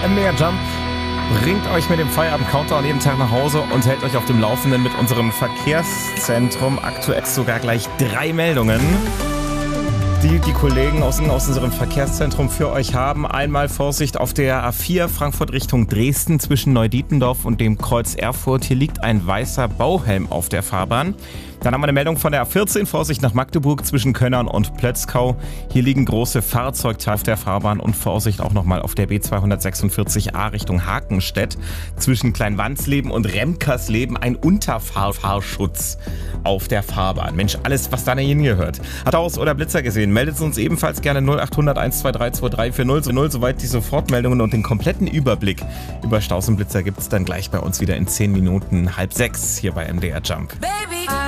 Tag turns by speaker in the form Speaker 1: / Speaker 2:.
Speaker 1: MDR Jump bringt euch mit dem Feierabend-Countdown jeden Tag nach Hause und hält euch auf dem Laufenden mit unserem Verkehrszentrum. Aktuell sogar gleich 3 Meldungen, die Kollegen aus unserem Verkehrszentrum für euch haben. Einmal Vorsicht auf der A4 Frankfurt Richtung Dresden zwischen Neudietendorf und dem Kreuz Erfurt. Hier liegt ein weißer Bauhelm auf der Fahrbahn. Dann haben wir eine Meldung von der A14, Vorsicht nach Magdeburg zwischen Könnern und Plötzkau. Hier liegen große Fahrzeugteile auf der Fahrbahn und Vorsicht auch nochmal auf der B246a Richtung Hakenstedt zwischen Kleinwandsleben und Remkersleben. Ein Unterfahrschutz auf der Fahrbahn. Mensch, alles, was da hingehört. Hat Haus oder Blitzer gesehen? Meldet uns ebenfalls gerne 0800 123 2340. Soweit die Sofortmeldungen und den kompletten Überblick über Staus und Blitzer gibt es dann gleich bei uns wieder in 10 Minuten 5:30 hier bei MDR Jump.
Speaker 2: Baby.